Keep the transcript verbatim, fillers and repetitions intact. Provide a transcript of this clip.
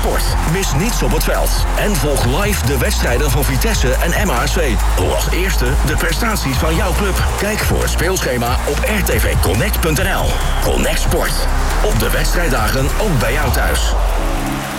Sport. Mis niets op het veld. En volg live de wedstrijden van Vitesse en M H S V. Hoor als eerste de prestaties van jouw club. Kijk voor het speelschema op r t v connect punt n l. Connect Sport. Op de wedstrijddagen ook bij jou thuis.